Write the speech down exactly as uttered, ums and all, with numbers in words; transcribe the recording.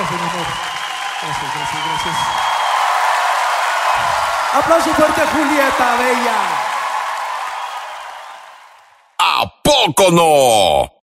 Gracias, mi amor. Gracias, gracias, gracias. Aplauso fuerte a Julieta Bella. ¿A poco no?